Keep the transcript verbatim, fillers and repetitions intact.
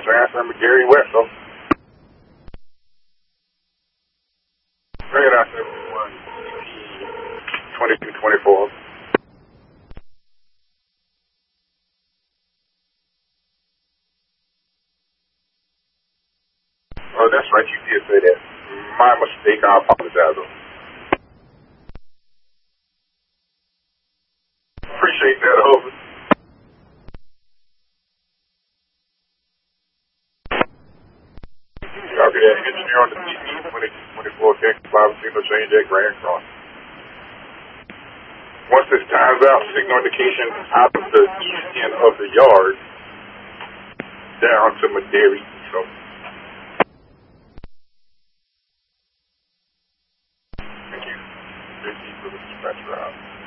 transfer from Gary West, so. Bring it out to everyone. twenty-two twenty-four. Oh, that's right, you did say that. My mistake, I apologize. Appreciate that, over. Okay, engineer on the T V, twenty twenty-four, Texas, five zero, change that Grand Cross. Once this time's out, signal indication out of the east end of the yard down to Madera. So. Thank you. Thank you for the dispatch route.